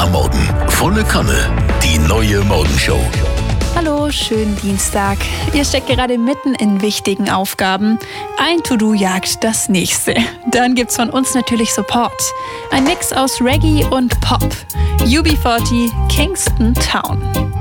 am Morgen. Volle Kanne. Die neue Morgenshow. Hallo, schönen Dienstag. Ihr steckt gerade mitten in wichtigen Aufgaben. Ein To-Do jagt das nächste. Dann gibt's von uns natürlich Support. Ein Mix aus Reggae und Pop. UB40, Kingston Town.